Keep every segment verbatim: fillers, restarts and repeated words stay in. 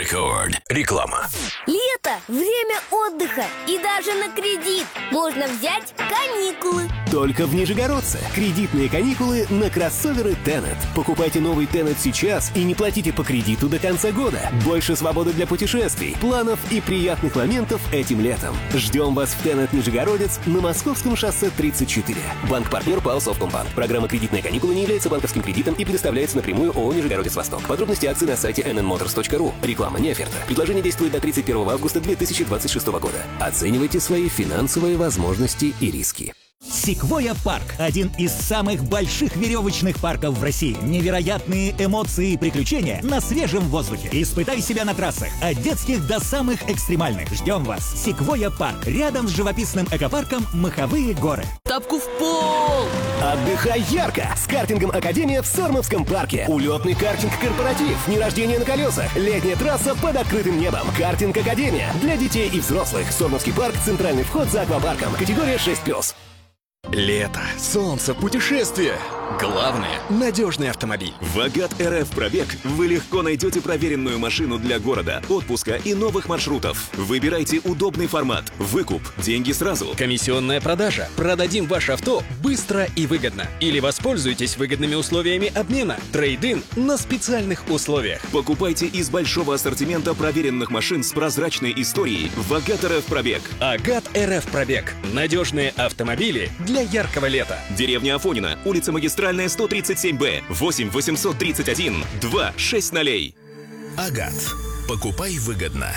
Рекорд. Реклама. Лето – время отдыха. И даже на кредит можно взять каникулы. Только в Нижегородце. Кредитные каникулы на кроссоверы Tenet. Покупайте новый Tenet сейчас и не платите по кредиту до конца года. Больше свободы для путешествий, планов и приятных моментов этим летом. Ждем вас в Tenet Нижегородец на Московском шоссе тридцать четыре. Банк-партнер ПАО «Совкомбанк». Программа «Кредитные каникулы» не является банковским кредитом и предоставляется напрямую ООО «Нижегородец Восток». Подробности акций на сайте эн эн моторс точка ру. Реклама не оферта. Предложение действует до тридцать первого августа две тысячи двадцать шестого года. Оценивайте свои финансовые возможности и риски. Секвойя Парк – один из самых больших веревочных парков в России. Невероятные эмоции и приключения на свежем воздухе. Испытай себя на трассах от детских до самых экстремальных. Ждем вас. Секвойя Парк. Рядом с живописным экопарком Маховые горы. Тапку в пол! Отдыхай ярко с картингом «Академия» в Сормовском парке. Улетный картинг-корпоратив, дни рождения на колесах, летняя трасса под открытым небом. Картинг «Академия» для детей и взрослых. Сормовский парк, центральный вход за аквапарком. Категория шесть плюс. Лето, солнце, путешествия. Главное – надежный автомобиль. В Агат эр эф Пробег вы легко найдете проверенную машину для города, отпуска и новых маршрутов. Выбирайте удобный формат. Выкуп. Деньги сразу. Комиссионная продажа. Продадим ваше авто быстро и выгодно. Или воспользуйтесь выгодными условиями обмена. Трейд-ин на специальных условиях. Покупайте из большого ассортимента проверенных машин с прозрачной историей в Агат эр эф Пробег. Агат эр эф Пробег. Надежные автомобили для яркого лета. Деревня Афонина, улица Магистральная, сто тридцать семь бэ, восемь восемьсот тридцать один два шесть ноль. Агат. Покупай выгодно.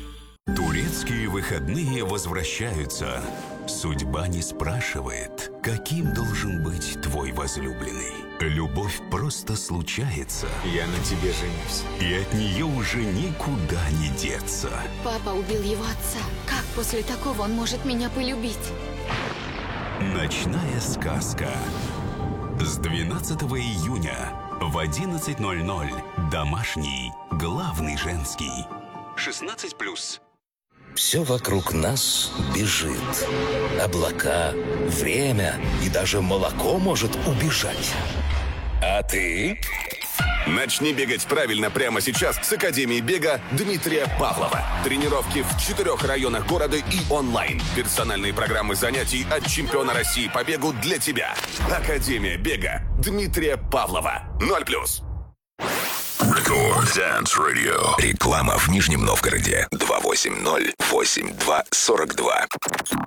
Турецкие выходные возвращаются. Судьба не спрашивает, каким должен быть твой возлюбленный. Любовь просто случается. Я на тебе женюсь. И от нее уже никуда не деться. Папа убил его отца. Как после такого он может меня полюбить? Ночная сказка. С двенадцатого июня в одиннадцать ноль ноль. Домашний, главный женский. шестнадцать плюс. Все вокруг нас бежит. Облака, время и даже молоко может убежать. А ты? Начни бегать правильно прямо сейчас с Академии бега Дмитрия Павлова. Тренировки в четырех районах города и онлайн. Персональные программы занятий от чемпиона России по бегу для тебя. Академия бега Дмитрия Павлова. ноль плюс. Рекорд Dance Radio. Реклама в Нижнем Новгороде. два восемь ноль восемь два сорок два.